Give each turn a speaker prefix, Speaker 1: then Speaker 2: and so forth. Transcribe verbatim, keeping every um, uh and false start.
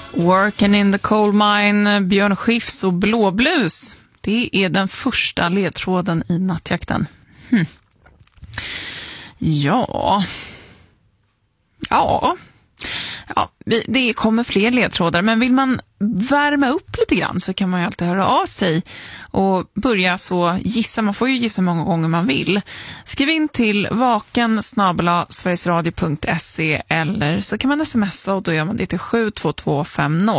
Speaker 1: Working in the coal mine, Björn Skifs och Blåblus. Det är den första ledtråden i nattjakten. Hm. Ja. Ja. Ja, det kommer fler ledtrådar, men vill man värma upp lite grann så kan man ju alltid höra av sig och börja så gissa. Man får ju gissa många gånger man vill. Skriv in till vaken snabel-a sverigesradio punkt se eller så kan man smsa och då gör man det till sju två två fem noll.